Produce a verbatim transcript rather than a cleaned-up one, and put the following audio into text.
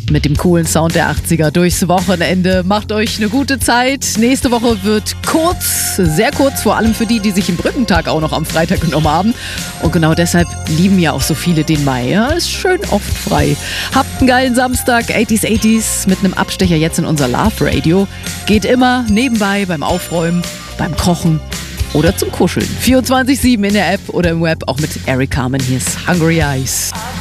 mit dem coolen Sound der achtziger durchs Wochenende. Macht euch eine gute Zeit. Nächste Woche wird kurz, sehr kurz, vor allem für die, die sich den Brückentag auch noch am Freitag genommen haben. Und genau deshalb lieben ja auch so viele den Mai. Ja, ist schön oft frei. Habt einen geilen Samstag, achtziger achtziger mit einem Abstecher jetzt in unser Love Radio. Geht immer nebenbei beim Aufräumen, beim Kochen oder zum Kuscheln. vierundzwanzig sieben in der App oder im Web, auch mit Eric Carmen. Hier ist Hungry Eyes.